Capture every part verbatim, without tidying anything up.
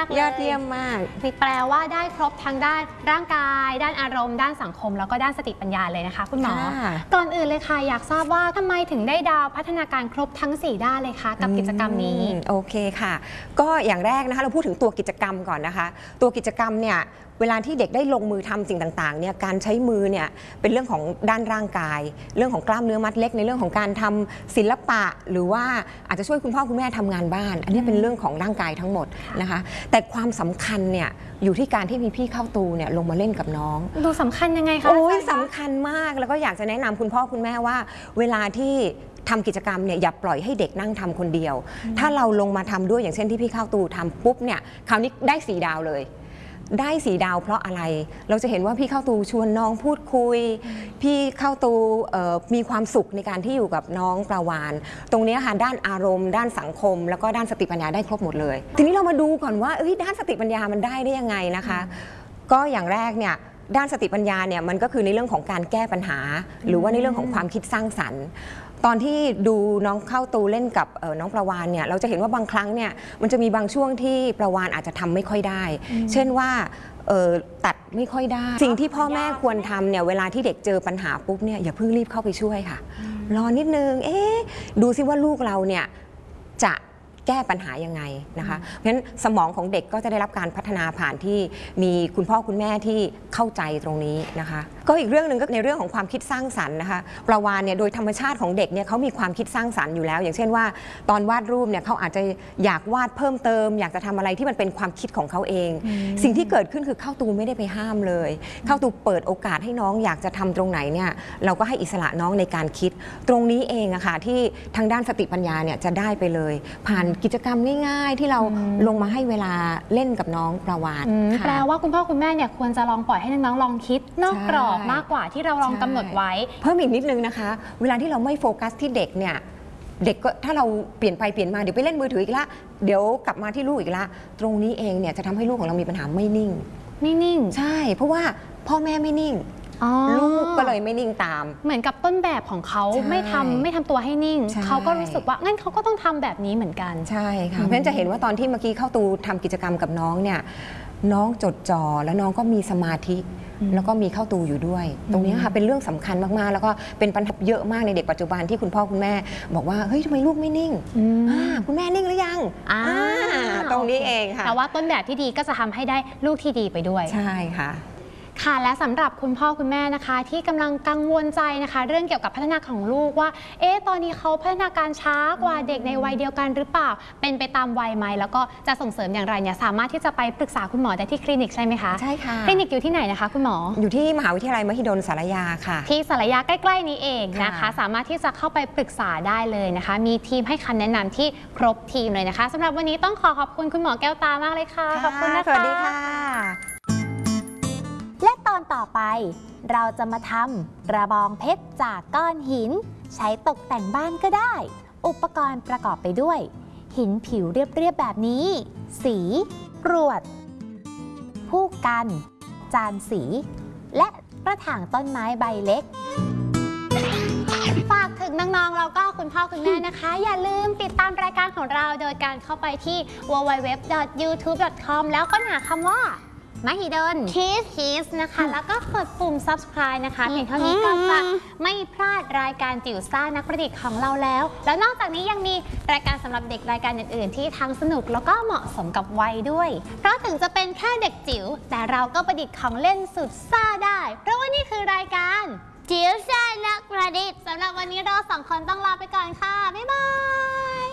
ากเลยยอดเยี่ยมมากแปลว่าได้ครบทั้งด้านร่างกายด้านอารมณ์ด้านสังคมแล้วก็ด้านสติปัญญาเลยนะคะคุณหมอก่อนอื่นเลยค่ะอยากทราบว่าทำไมถึงได้ดาวพัฒนาการครบทั้งสี่ด้านเลยคะกับกิจกรรมนี้โอเคค่ะก็อย่างแรกนะคะเราพูดถึงตัวกิจกรรมก่อนนะคะตัวกิจกรรมเนี่ยเวลาที่เด็กได้ลงมือทำสิ่งต่างๆเนี่ยการใช้มือเนี่ยเป็นเรื่องของด้านร่างกายเรื่องของกล้ามเนื้อมัดเล็กในเรื่องของการทำศิลปะหรือว่าอาจจะช่วยคุณพ่อคุณแม่ทำงานบ้านอันนี้เป็นเรื่องของร่างกายทั้งหมดนะคะแต่ความสำคัญเนี่ยอยู่ที่การที่มีพี่เข้าตูเนี่ยลงมาเล่นกับน้องดูสำคัญยังไงคะโอ้ยสำคัญมากแล้วก็อยากจะแนะนำคุณพ่อคุณแม่ว่าเวลาที่ทำกิจกรรมเนี่ยอย่าปล่อยให้เด็กนั่งทำคนเดียวถ้าเราลงมาทำด้วยอย่างเช่นที่พี่เข้าตูทำปุ๊บเนี่ยคราวนี้ได้สีดาวเลยได้สีดาวเพราะอะไรเราจะเห็นว่าพี่เข้าตูชวนน้องพูดคุยพี่เข้าตูมีความสุขในการที่อยู่กับน้องปลาวานตรงนี้ค่ะด้านอารมณ์ด้านสังคมแล้วก็ด้านสติปัญญาได้ครบหมดเลยทีนี้เรามาดูก่อนว่าด้านสติปัญญามันได้ได้ยังไงนะคะก็อย่างแรกเนี่ยด้านสติปัญญาเนี่ยมันก็คือในเรื่องของการแก้ปัญหาหรือว่าในเรื่องของความคิดสร้างสรรค์ตอนที่ดูน้องเข้าตูเล่นกับน้องปลาวานเนี่ยเราจะเห็นว่าบางครั้งเนี่ยมันจะมีบางช่วงที่ปลาวานอาจจะทำไม่ค่อยได้เช่นว่าตัดไม่ค่อยได้สิ่งที่พ่อแม่ควรทำเนี่ยเวลาที่เด็กเจอปัญหาปุ๊บเนี่ยอย่าเพิ่งรีบเข้าไปช่วยค่ะรอนิดนึงเอ๊ะดูซิว่าลูกเราเนี่ยจะแก้ปัญหายังไงนะคะเพราะฉะนั้นสมองของเด็กก็จะได้รับการพัฒนาผ่านที่มีคุณพ่อคุณแม่ที่เข้าใจตรงนี้นะคะก็อีกเรื่องหนึ่งก็ในเรื่องของความคิดสร้างสรรค์นะคะปลาวานเนี่ยโดยธรรมชาติของเด็กเนี่ยเขามีความคิดสร้างสรรค์อยู่แล้วอย่างเช่นว่าตอนวาดรูปเนี่ยเขาอาจจะอยากวาดเพิ่มเติมอยากจะทำอะไรที่มันเป็นความคิดของเขาเองสิ่งที่เกิดขึ้นคือเข้าตูไม่ได้ไปห้ามเลยเข้าตูเปิดโอกาสให้น้องอยากจะทำตรงไหนเนี่ยเราก็ให้อิสระน้องในการคิดตรงนี้เองอะค่ะที่ทางด้านสติปัญญาเนี่ยจะได้ไปเลยผ่านกิจกรรมง่ายๆที่เราลงมาให้เวลาเล่นกับน้องปลาวานแปลว่าคุณพ่อคุณแม่เนี่ยควรจะลองปล่อยให้น้องๆลองคิดนอกกรอบมากกว่าที่เราลองกำหนดไว้เพิ่มอีกนิดนึงนะคะเวลาที่เราไม่โฟกัสที่เด็กเนี่ยเด็กก็ถ้าเราเปลี่ยนไปเปลี่ยนมาเดี๋ยวไปเล่นมือถืออีกละเดี๋ยวกลับมาที่ลูกอีกละตรงนี้เองเนี่ยจะทำให้ลูกของเรามีปัญหาไม่นิ่งไม่นิ่งใช่เพราะว่าพ่อแม่ไม่นิ่งลูกก็เลยไม่นิ่งตามเหมือนกับต้นแบบของเขาไม่ทำไม่ทำตัวให้นิ่งเขาก็รู้สึกว่างั้นเขาก็ต้องทำแบบนี้เหมือนกันใช่ค่ะเพราะฉะนั้นจะเห็นว่าตอนที่เมื่อกี้เข้าตูทำกิจกรรมกับน้องเนี่ยน้องจดจ่อแล้วน้องก็มีสมาธิแล้วก็มีเข้าตูอยู่ด้วยตรงนี้ค่ะเป็นเรื่องสำคัญมากๆแล้วก็เป็นปัญหาเยอะมากในเด็กปัจจุบันที่คุณพ่อคุณแม่บอกว่าเฮ้ยทำไมลูกไม่นิ่งคุณแม่นิ่งหรือยังตรงนี้เองค่ะแต่ว่าต้นแบบที่ดีก็จะทำให้ได้ลูกที่ดีไปด้วยใช่ค่ะค่ะและสำหรับคุณพ่อคุณแม่นะคะที่กำลังกังวลใจนะคะเรื่องเกี่ยวกับพัฒนาของลูกว่าเอ๊ะตอนนี้เขาพัฒนาการช้ากว่าเด็กในวัยเดียวกันหรือเปล่าเป็นไปตามวัยไหมแล้วก็จะส่งเสริมอย่างไรเนี่ยสามารถที่จะไปปรึกษาคุณหมอได้ที่คลินิกใช่ไหมคะใช่ค่ะคลินิกอยู่ที่ไหนนะคะคุณหมออยู่ที่มหาวิทยาลัยมหิดลสารยาค่ะที่สารยาใกล้ๆนี้เองนะคะสามารถที่จะเข้าไปปรึกษาได้เลยนะคะมีทีมให้คำแนะนำที่ครบทีมเลยนะคะสำหรับวันนี้ต้องขอขอบคุณคุณหมอแก้วตามากเลยค่ะขอบคุณนะคะสวัสดีค่ะและตอนต่อไปเราจะมาทำกระบองเพชรจากก้อนหินใช้ตกแต่งบ้านก็ได้อุปกรณ์ประกอบไปด้วยหินผิวเรียบๆแบบนี้สีกรวดผู้กันจานสีและกระถางต้นไม้ใบเล็กฝากถึงน้องๆแล้วก็คุณพ่อคุณแม่นะคะอย่าลืมติดตามรายการของเราโดยการเข้าไปที่ ดับเบิลยู ดับเบิลยู ดับเบิลยู ดอท ยูทูบ ดอท คอม แล้วค้นหาคำว่ามหิดล Kids Kids นะคะแล้วก็กดปุ่ม ซับสไครบ์ นะคะเพียงเท่านี้ก็จะไม่พลาดรายการจิ๋วซ่านักประดิษฐ์ของเราแล้วแล้วนอกจากนี้ยังมีรายการสำหรับเด็กรายการอื่นๆที่ทั้งสนุกแล้วก็เหมาะสมกับวัยด้วยเพราะถึงจะเป็นแค่เด็กจิ๋วแต่เราก็ประดิษฐ์ของเล่นสุดซ่าได้เพราะว่านี่คือรายการจิ๋วซ่านักประดิษฐ์สำหรับวันนี้เราสองคนต้องลาไปก่อนค่ะบ๊ายบาย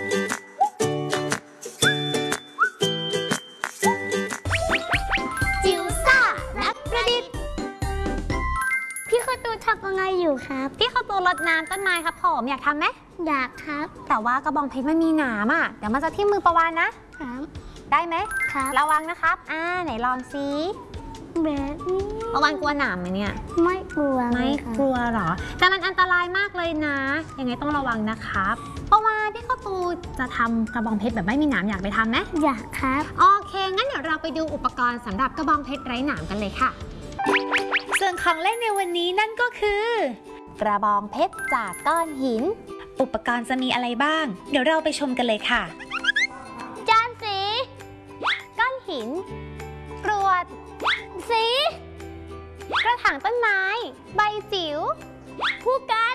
ทำอะไรอยู่ครับพี่เขาตัวรดน้ำต้นไม้ครับผมอยากทำไหมอยากครับแต่ว่ากระบองเพชรมันมีหนามอ่ะเดี๋ยวมันจะทิ่มมือประวานนะครับได้ไหมครับระวังนะครับอ่าไหนลองซิแบบนี้ประวานกลัวหนามไหมเนี่ยไม่กลัวไม่กลัวหรอแต่มันอันตรายมากเลยนะยังไงต้องระวังนะครับประวานพี่เขาตูจะทำกระบองเพชรแบบไม่มีหนามอยากไปทำไหมอยากครับโอเคงั้นเดี๋ยวเราไปดูอุปกรณ์สำหรับกระบองเพชรไร้หนามกันเลยค่ะส่วนของเล่นในวันนี้นั่นก็คือกระบองเพชรจากก้อนหินอุปกรณ์จะมีอะไรบ้างเดี๋ยวเราไปชมกันเลยค่ะจานสีก้อนหิน กรวด สี กระถางต้นไม้ ใบจิ๋ว ผู้กัน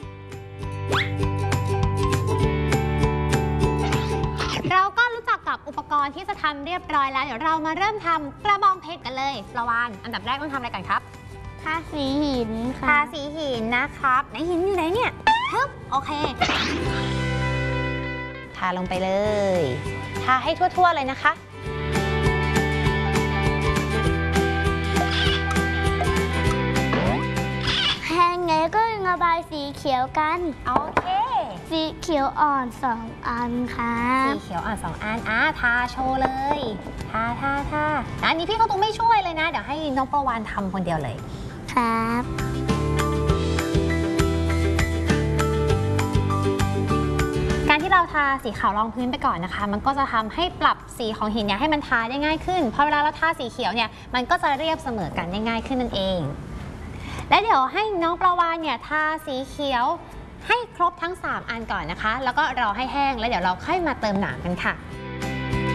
เราก็รู้จักกับอุปกรณ์ที่จะทำเรียบร้อยแล้วเดี๋ยวเรามาเริ่มทำกระบองเพชรกันเลยประวานอันดับแรกต้องทำอะไรก่อนครับทาสีหินค่ะทาสีหินนะครับไหนหินอยู่ไหนเนี่ยฮึบโอเคทาลงไปเลยทาให้ทั่วๆเลยนะคะแห้งไงก็ระบายสีเขียวกันโอเคสีเขียวอ่อนสองอันค่ะสีเขียวอ่อนสองอันอ่ะทาโชว์เลยทาทาทาอันนี้พี่เขาต้องไม่ช่วยเลยนะเดี๋ยวให้น้องประวานทำคนเดียวเลยครับการที่เราทาสีขาวรองพื้นไปก่อนนะคะมันก็จะทำให้ปรับสีของหินเนี่ยให้มันทาได้ง่ายขึ้นพอเวลาเราทาสีเขียวเนี่ยมันก็จะเรียบเสมอกันได้ง่ายขึ้นนั่นเองและเดี๋ยวให้น้องประวานเนี่ยทาสีเขียวให้ครบทั้งสามอันก่อนนะคะแล้วก็รอให้แห้งแล้วเดี๋ยวเราค่อยมาเติมหนามกันค่ะ